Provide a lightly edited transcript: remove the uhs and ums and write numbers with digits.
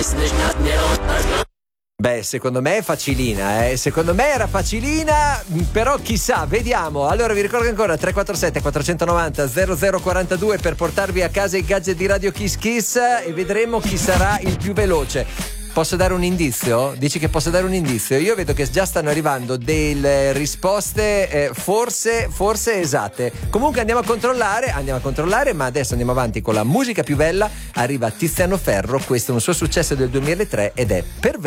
Beh, secondo me è facilina, secondo me era facilina, però chissà, vediamo. Allora vi ricordo ancora 347 490 0042 per portarvi a casa i gadget di Radio Kiss Kiss e vedremo chi sarà il più veloce. Posso dare un indizio? Dici che posso dare un indizio? Io vedo che già stanno arrivando delle risposte forse esatte. Comunque andiamo a controllare, ma adesso andiamo avanti con la musica più bella. Arriva Tiziano Ferro, questo è un suo successo del 2003 ed è Per